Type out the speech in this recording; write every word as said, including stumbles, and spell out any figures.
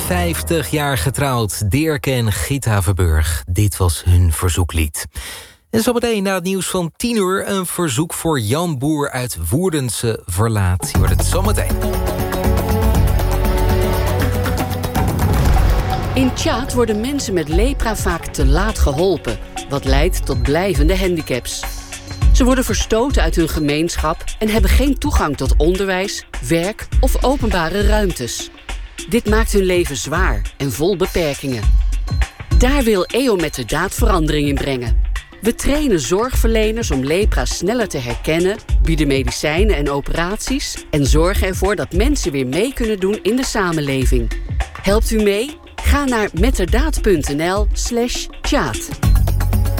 vijftig jaar getrouwd. Dirk en Gita Verburg. Dit was hun verzoeklied. En zometeen na het nieuws van tien uur... een verzoek voor Jan Boer uit Woerdense Verlaat. Je hoort het zometeen. In Tjaad worden mensen met lepra vaak te laat geholpen, wat leidt tot blijvende handicaps. Ze worden verstoten uit hun gemeenschap en hebben geen toegang tot onderwijs, werk of openbare ruimtes. Dit maakt hun leven zwaar en vol beperkingen. Daar wil E O met de daad verandering in brengen. We trainen zorgverleners om lepra sneller te herkennen, bieden medicijnen en operaties en zorgen ervoor dat mensen weer mee kunnen doen in de samenleving. Helpt u mee? Ga naar metterdaad punt n l slash tjaad.